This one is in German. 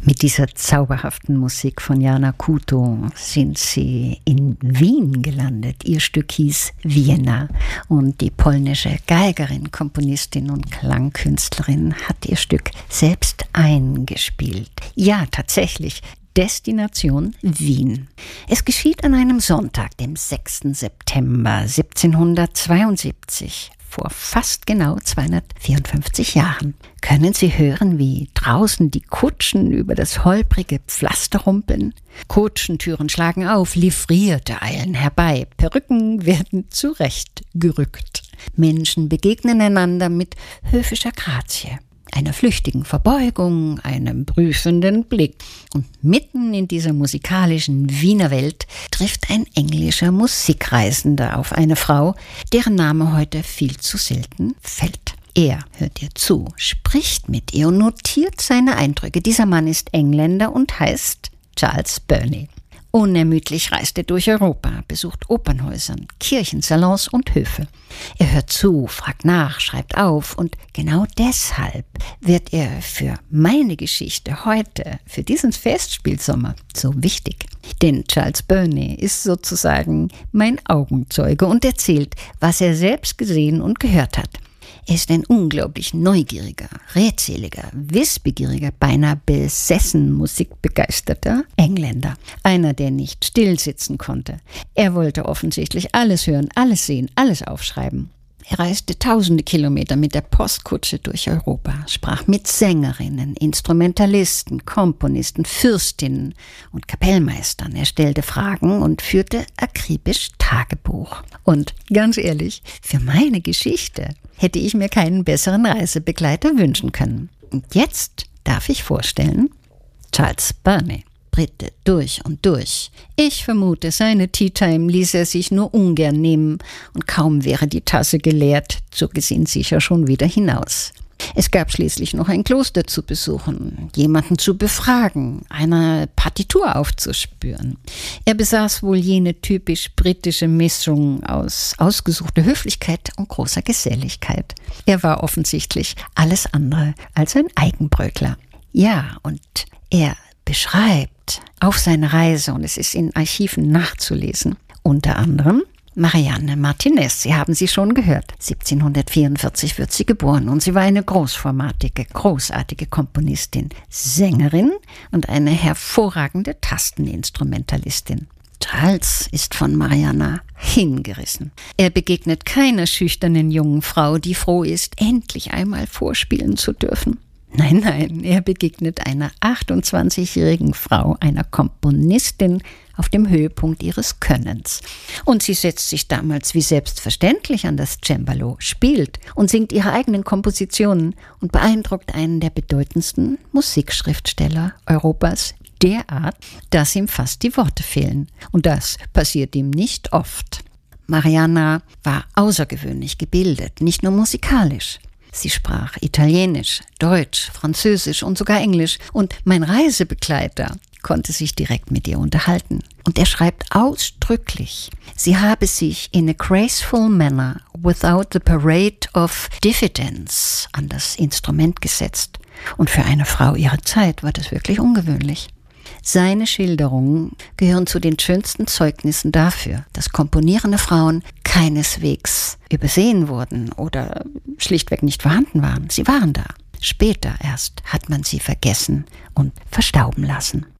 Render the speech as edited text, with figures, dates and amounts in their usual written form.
Mit dieser zauberhaften Musik von Jana Kuto sind sie in Wien gelandet. Ihr Stück hieß Vienna und die polnische Geigerin, Komponistin und Klangkünstlerin hat ihr Stück selbst eingespielt. Ja, tatsächlich. Destination Wien. Es geschieht an einem Sonntag, dem 6. September 1772. Vor fast genau 254 Jahren. Können Sie hören, wie draußen die Kutschen über das holprige Pflaster rumpeln? Kutschentüren schlagen auf, Livrierte eilen herbei, Perücken werden zurechtgerückt. Menschen begegnen einander mit höfischer Grazie, einer flüchtigen Verbeugung, einem prüfenden Blick. Und mitten in dieser musikalischen Wiener Welt trifft ein englischer Musikreisender auf eine Frau, deren Name heute viel zu selten fällt. Er hört ihr zu, spricht mit ihr und notiert seine Eindrücke. Dieser Mann ist Engländer und heißt Charles Burney. Unermüdlich reist er durch Europa, besucht Opernhäusern, Kirchen, Salons und Höfe. Er hört zu, fragt nach, schreibt auf und genau deshalb wird er für meine Geschichte heute, für diesen Festspielsommer, so wichtig. Denn Charles Burney ist sozusagen mein Augenzeuge und erzählt, was er selbst gesehen und gehört hat. Er ist ein unglaublich neugieriger, redseliger, wissbegieriger, beinahe besessen musikbegeisterter Engländer. Einer, der nicht stillsitzen konnte. Er wollte offensichtlich alles hören, alles sehen, alles aufschreiben. Er reiste tausende Kilometer mit der Postkutsche durch Europa, sprach mit Sängerinnen, Instrumentalisten, Komponisten, Fürstinnen und Kapellmeistern. Er stellte Fragen und führte akribisch Tagebuch. Und ganz ehrlich, für meine Geschichte hätte ich mir keinen besseren Reisebegleiter wünschen können. Und jetzt darf ich vorstellen, Charles Burney. Brite durch und durch. Ich vermute, seine Tea-Time ließ er sich nur ungern nehmen und kaum wäre die Tasse geleert, zog es ihn sicher schon wieder hinaus. Es gab schließlich noch ein Kloster zu besuchen, jemanden zu befragen, eine Partitur aufzuspüren. Er besaß wohl jene typisch britische Mischung aus ausgesuchter Höflichkeit und großer Geselligkeit. Er war offensichtlich alles andere als ein Eigenbrötler. Ja, und er beschreibt auf seine Reise, und es ist in Archiven nachzulesen, unter anderem Marianne Martinez. Sie haben sie schon gehört. 1744 wird sie geboren und sie war eine großformatige, großartige Komponistin, Sängerin und eine hervorragende Tasteninstrumentalistin. Charles ist von Marianne hingerissen. Er begegnet keiner schüchternen jungen Frau, die froh ist, endlich einmal vorspielen zu dürfen. Nein, er begegnet einer 28-jährigen Frau, einer Komponistin auf dem Höhepunkt ihres Könnens. Und sie setzt sich damals wie selbstverständlich an das Cembalo, spielt und singt ihre eigenen Kompositionen und beeindruckt einen der bedeutendsten Musikschriftsteller Europas derart, dass ihm fast die Worte fehlen. Und das passiert ihm nicht oft. Marianne war außergewöhnlich gebildet, nicht nur musikalisch. Sie sprach Italienisch, Deutsch, Französisch und sogar Englisch. Und mein Reisebegleiter konnte sich direkt mit ihr unterhalten. Und er schreibt ausdrücklich, sie habe sich in a graceful manner, without the parade of diffidence, an das Instrument gesetzt. Und für eine Frau ihrer Zeit war das wirklich ungewöhnlich. Seine Schilderungen gehören zu den schönsten Zeugnissen dafür, dass komponierende Frauen keineswegs übersehen wurden oder schlichtweg nicht vorhanden waren. Sie waren da. Später erst hat man sie vergessen und verstauben lassen.